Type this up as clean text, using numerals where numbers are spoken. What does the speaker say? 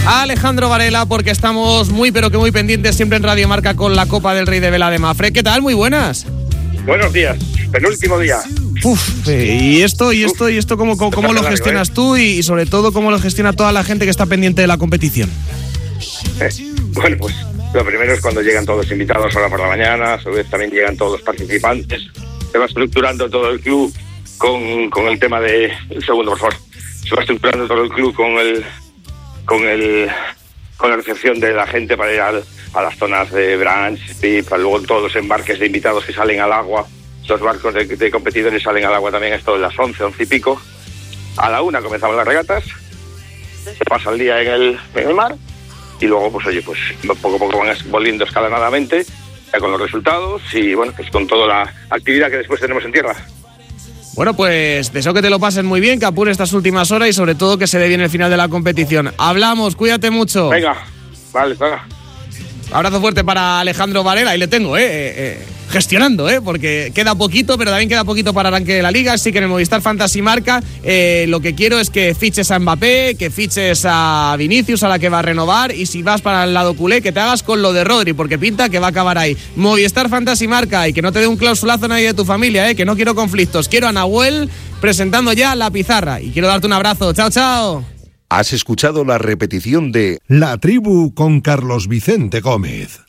a Alejandro Varela, porque estamos muy pero que muy pendientes siempre en Radio Marca con la Copa del Rey de Vela de Mafre. ¿Qué tal? Muy buenas. Buenos días, penúltimo día. ¿Y esto cómo lo gestionas tú y sobre todo cómo lo gestiona toda la gente que está pendiente de la competición? Bueno, pues lo primero es cuando llegan todos los invitados ahora por la mañana, a su vez también llegan todos los participantes. Se va estructurando todo el club con el tema de... Un segundo, por favor. Se va estructurando todo el club con la recepción de la gente para ir a las zonas de brunch, para luego todos los embarques de invitados que salen al agua. Los barcos de competidores salen al agua también esto de las 11 y pico. A la 1 comenzamos las regatas, se pasa el día en el mar y luego pues poco a poco van volviendo escalonadamente ya con los resultados y bueno, pues con toda la actividad que después tenemos en tierra. Bueno, pues deseo que te lo pasen muy bien, que apure estas últimas horas y sobre todo que se dé bien el final de la competición. Hablamos, cuídate mucho. Venga, vale. Abrazo fuerte para Alejandro Varela, ahí le tengo, gestionando, porque queda poquito, pero también queda poquito para arranque de la liga, así que en el Movistar Fantasy Marca lo que quiero es que fiches a Mbappé, que fiches a Vinicius, a la que va a renovar, y si vas para el lado culé, que te hagas con lo de Rodri, porque pinta que va a acabar ahí. Movistar Fantasy Marca, y que no te dé un clausulazo a nadie de tu familia, que no quiero conflictos, quiero a Nahuel presentando ya la pizarra, y quiero darte un abrazo, chao. Has escuchado la repetición de La Tribu con Carlos Vicente Gómez.